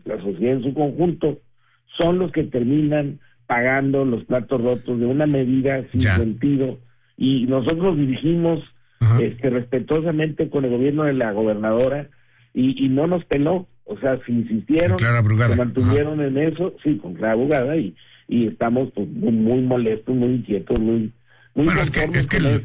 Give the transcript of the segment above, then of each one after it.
la sociedad en su conjunto, son los que terminan pagando los platos rotos de una medida sin sentido, y nosotros dirigimos respetuosamente con el gobierno de la gobernadora y no nos peló, o sea, si insistieron, se mantuvieron en eso, sí, con Clara Brugada, y estamos pues, muy molestos, muy inquietos, muy bueno, es que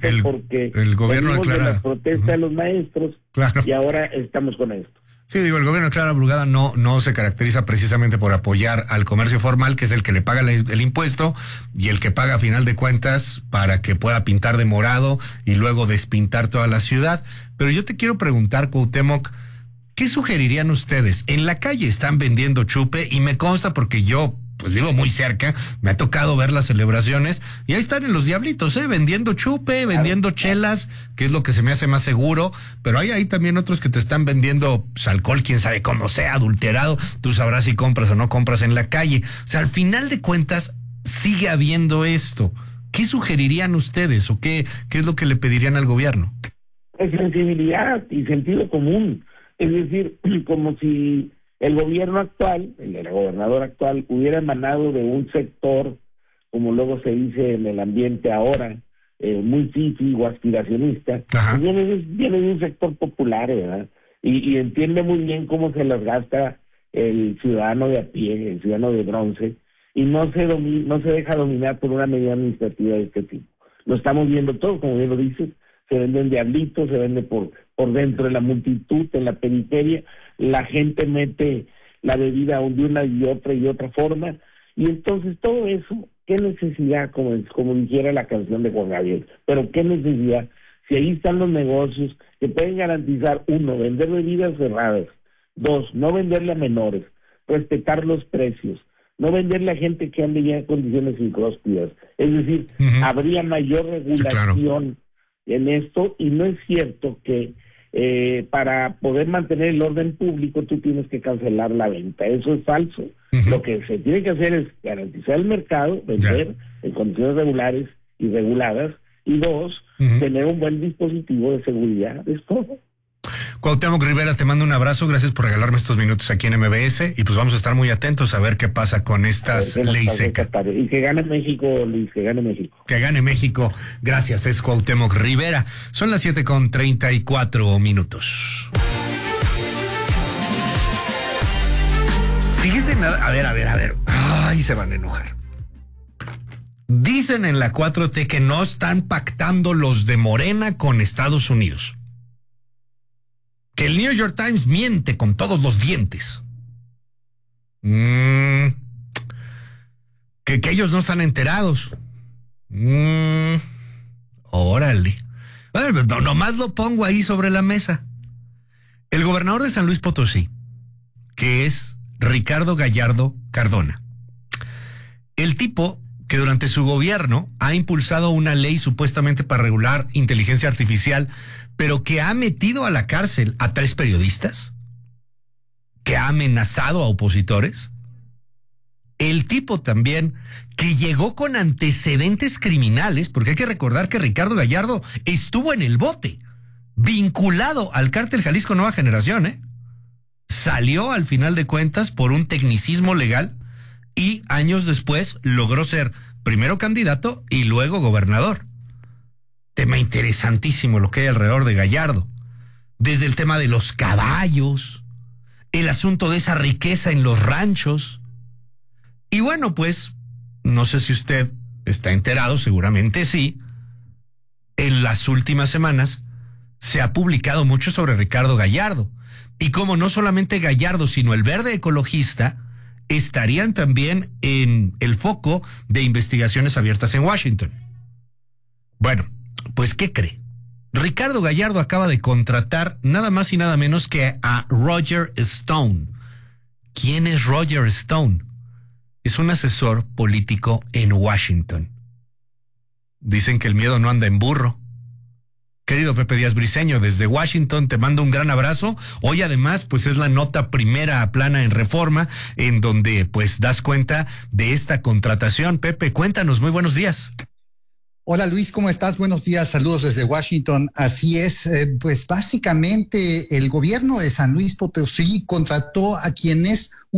el gobierno de Clara... de la protesta de los maestros, y ahora estamos con esto. Sí, digo, el gobierno de Clara Brugada no se caracteriza precisamente por apoyar al comercio formal, que es el que le paga el impuesto y el que paga a final de cuentas para que pueda pintar de morado y luego despintar toda la ciudad. Pero yo te quiero preguntar, Cuauhtémoc, ¿qué sugerirían ustedes? En la calle están vendiendo chupe y me consta porque yo pues vivo muy cerca, me ha tocado ver las celebraciones y ahí están en los diablitos, vendiendo chupe, vendiendo chelas, que es lo que se me hace más seguro, pero hay ahí también otros que te están vendiendo pues, alcohol, quién sabe cómo sea, adulterado, tú sabrás si compras o no compras en la calle. O sea, al final de cuentas sigue habiendo esto. ¿Qué sugerirían ustedes o qué es lo que le pedirían al gobierno? Es sensibilidad y sentido común, es decir, como si el gobierno actual, el de la gobernadora actual, hubiera emanado de un sector, como luego se dice en el ambiente ahora, muy fifi o aspiracionista, viene de un sector popular, ¿verdad? Y entiende muy bien cómo se las gasta el ciudadano de a pie, el ciudadano de bronce, y no se deja dominar por una medida administrativa de este tipo. Lo estamos viendo todo, como bien lo dices, se venden diablitos, se vende por dentro de la multitud, en la periferia, la gente mete la bebida de una y otra forma, y entonces todo eso, ¿qué necesidad, como dijera la canción de Juan Gabriel, pero qué necesidad, si ahí están los negocios que pueden garantizar, 1, vender bebidas cerradas, 2, no venderle a menores, respetar los precios, no venderle a gente que ande ya en condiciones incróspidas, es decir, habría mayor regulación en esto, y no es cierto que para poder mantener el orden público tú tienes que cancelar la venta, eso es falso. Lo que se tiene que hacer es garantizar el mercado, vender en condiciones regulares y reguladas, y 2, tener un buen dispositivo de seguridad, es todo. Cuauhtémoc Rivera, te mando un abrazo, gracias por regalarme estos minutos aquí en MBS, y pues vamos a estar muy atentos a ver qué pasa con estas leyes secas. Y que gane México, Luis, que gane México. Que gane México, gracias, es Cuauhtémoc Rivera. Son las 7:34. Fíjense, a ver, ay, se van a enojar. Dicen en la 4T que no están pactando los de Morena con Estados Unidos. Que el New York Times miente con todos los dientes. Que ellos no están enterados. Órale. Bueno, nomás lo pongo ahí sobre la mesa. El gobernador de San Luis Potosí, que es Ricardo Gallardo Cardona. El tipo que durante su gobierno ha impulsado una ley supuestamente para regular inteligencia artificial, pero que ha metido a la cárcel a 3 periodistas, que ha amenazado a opositores. El tipo también que llegó con antecedentes criminales, porque hay que recordar que Ricardo Gallardo estuvo en el bote, vinculado al cártel Jalisco Nueva Generación, Salió al final de cuentas por un tecnicismo legal y años después logró ser primero candidato y luego gobernador. Tema interesantísimo lo que hay alrededor de Gallardo. Desde el tema de los caballos, el asunto de esa riqueza en los ranchos. Y bueno, pues, no sé si usted está enterado, seguramente sí. En las últimas semanas se ha publicado mucho sobre Ricardo Gallardo. Y como no solamente Gallardo, sino el Verde Ecologista estarían también en el foco de investigaciones abiertas en Washington. Bueno, pues ¿qué cree? Ricardo Gallardo acaba de contratar nada más y nada menos que a Roger Stone. ¿Quién es Roger Stone? Es un asesor político en Washington. Dicen que el miedo no anda en burro. Querido Pepe Díaz Briceño, desde Washington te mando un gran abrazo. Hoy además pues es la nota primera plana en Reforma, en donde pues das cuenta de esta contratación. Pepe, cuéntanos, muy buenos días. Hola Luis, ¿cómo estás? Buenos días, saludos desde Washington. Así es, pues básicamente el gobierno de San Luis Potosí contrató a quien es